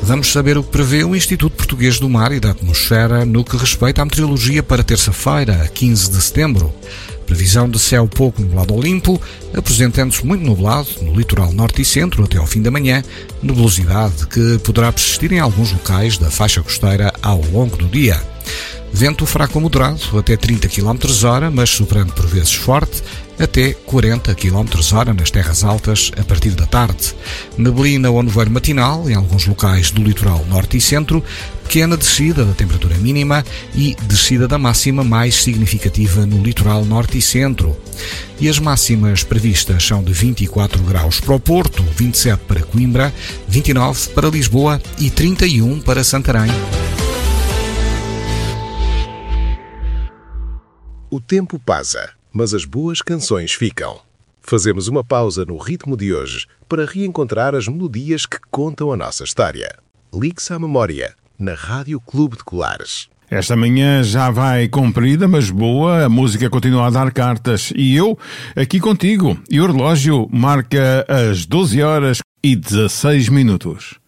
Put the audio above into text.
Vamos saber o que prevê o Instituto Português do Mar e da Atmosfera no que respeita à meteorologia para terça-feira, 15 de setembro. Previsão de céu pouco nublado ou limpo, apresentando-se muito nublado no litoral norte e centro até ao fim da manhã, nebulosidade que poderá persistir em alguns locais da faixa costeira ao longo do dia. Vento fraco a moderado, até 30 km/h, mas soprando por vezes forte, até 40 km/h nas terras altas a partir da tarde. Neblina ou nevoeiro matinal em alguns locais do litoral norte e centro, pequena descida da temperatura mínima e descida da máxima mais significativa no litoral norte e centro. E as máximas previstas são de 24 graus para o Porto, 27 para Coimbra, 29 para Lisboa e 31 para Santarém. O tempo passa, mas as boas canções ficam. Fazemos uma pausa no ritmo de hoje para reencontrar as melodias que contam a nossa história. Ligue-se à memória, na Rádio Clube de Colares. Esta manhã já vai comprida, mas boa, a música continua a dar cartas. E eu, aqui contigo. E o relógio marca as 12 horas e 16 minutos.